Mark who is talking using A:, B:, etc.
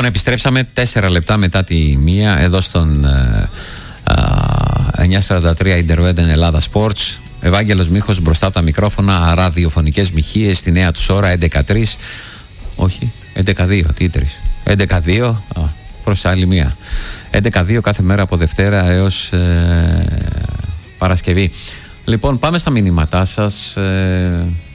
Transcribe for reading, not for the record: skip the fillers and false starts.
A: Λοιπόν, επιστρέψαμε 4 λεπτά μετά τη 1 εδώ στον 943 Interveden Ελλάδα Sports. Ευάγγελος Μίχος μπροστά από τα μικρόφωνα, ραδιοφωνικές μοιχείες στη νέα τους ώρα, 11-3. Όχι, 11-2, τι 3. 11-2, προς άλλη μία. 11-2 κάθε μέρα από Δευτέρα έως Παρασκευή. Λοιπόν, πάμε στα μηνύματά σας.